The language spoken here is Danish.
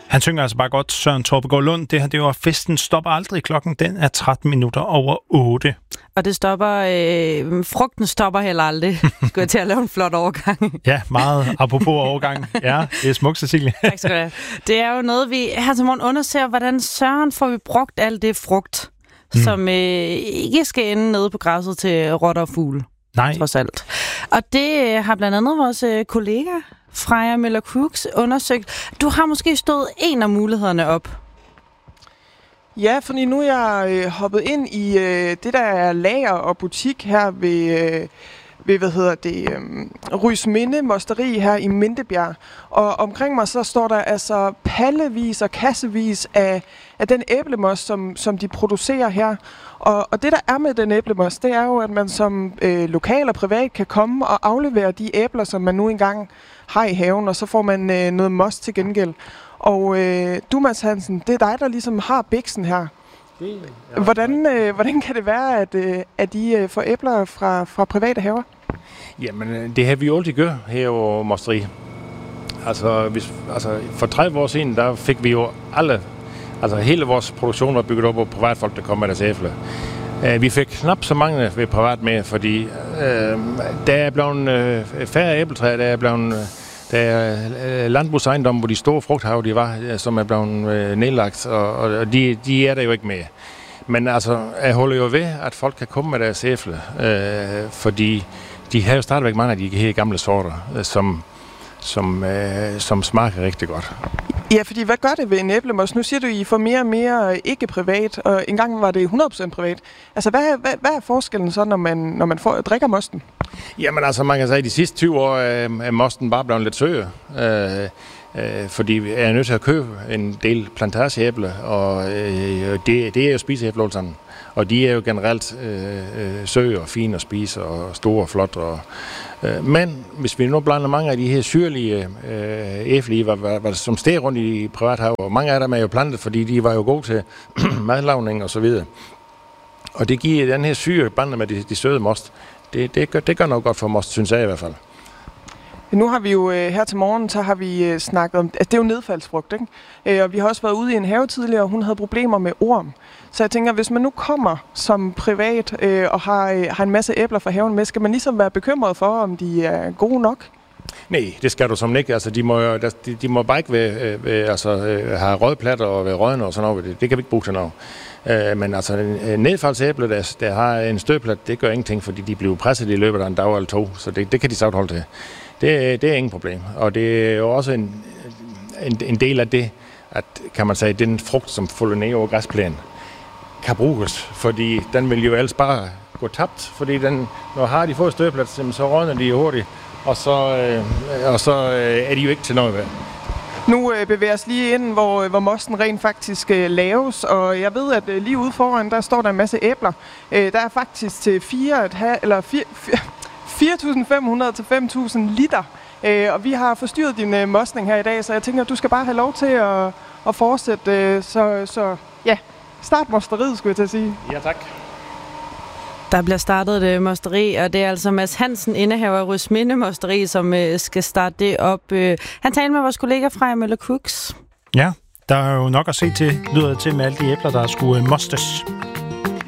Han synger altså bare godt, Søren Torpegaard Lund. Det her, det var Festen stopper aldrig. Klokken den er 13 minutter over 8. Og det stopper, frugten stopper heller aldrig. Skal jeg til at lave en flot overgang. Ja, meget apropos overgang. Ja, det er smukt, Cecilie. Tak skal du have. Det er jo noget, vi her til morgen undersøger, hvordan søren får vi brugt alt det frugt, som ikke skal ende nede på græsset til rotter og fugle. Nej. Trods alt. Og det har blandt andet vores kollega Freja Møller Crooks undersøgt. Du har måske stået en af mulighederne op. Ja, fordi nu er jeg hoppet ind i det, der er lager og butik her ved Rysminde Mosteri her i Mintebjerg. Og omkring mig så står der altså pallevis og kassevis af den æblemost, som de producerer her. Og det, der er med den æblemost, det er jo, at man som lokal og privat kan komme og aflevere de æbler, som man nu engang har i haven, og så får man noget most til gengæld. Og du, Mads Hansen, det er dig, der ligesom har biksen her. Hvordan kan det være, at I får æbler fra private haver? Jamen, det har vi jo altid gjort her over Mosteri. Altså, for 30 år siden, der fik vi jo hele vores produktion var bygget op på privatfolk, der kom med deres æbler. Vi fik knap så mange ved privat med, fordi der er blevet færre æbletræer, der er landbrugsejendomme, hvor de store frugthaver, de var, som er blevet nedlagt, og de er der jo ikke med. Men altså, jeg holder jo ved, at folk kan komme med deres æbler, fordi de har jo stadigvæk mange af de her gamle sorter, som smager rigtig godt. Ja, fordi hvad gør det ved en æblemost? Nu siger du, at I får mere og mere ikke privat, og engang var det 100% privat. Altså, hvad er forskellen så, når man drikker mosten? Jamen altså, man kan sige, at de sidste 20 år er mosten bare blevet lidt søger. Fordi jeg er nødt til at købe en del plantageæbler, og det er jo spiseæbler alle sammen. Og de er jo generelt søge og fine at spise, og store og flotte. Men hvis vi nu blander mange af de her syrlige æbler, som steg rundt i privathaver, mange af dem er jo plantet, fordi de var jo gode til madlavning og så videre. Og det giver den her syre blandet med de søde most. Det gør noget godt for most, synes jeg i hvert fald. Nu har vi jo her til morgen, så har vi snakket om, at det er jo nedfaldsfrugt, ikke? Og vi har også været ude i en have tidligere, og hun havde problemer med orm. Så jeg tænker, hvis man nu kommer som privat og har en masse æbler fra haven med, skal man ligesom være bekymret for, om de er gode nok? Nej, det skal du som ikke. Altså, de må bare ikke have rødplatter og være rødne og sådan noget. Det kan vi ikke bruge til noget. Men altså, nedfaldsæbler, der har en stødplat, det gør ingenting, fordi de bliver presset i løbet af en dag eller to. Så det kan de sagtens holde til. Det er ingen problem. Og det er jo også en del af det, at kan man sige, den frugt, som falder ned over græsplænen, kan bruges, fordi den vil jo ellers bare gå tabt, fordi når har de fået stødplat, så rådner de hurtigt, og så er de jo ikke til noget værd. Nu bevæger os lige ind, hvor mosten rent faktisk laves, og jeg ved, at lige ude foran, der står der en masse æbler. Der er faktisk til 4.500 til 5.000 liter, og vi har forstyrret din mostning her i dag, så jeg tænker, at du skal bare have lov til at fortsætte, så ja, start mosteriet, skulle jeg til at sige. Ja, tak. Der bliver startet et mosteri, og det er altså Mads Hansen, indehaver af Rysminde Mosteri, som skal starte det op. Han talte med vores kollega Freja Møller Crooks. Ja, der er jo nok at se til, lyder det til med alle de æbler, der skulle mostes.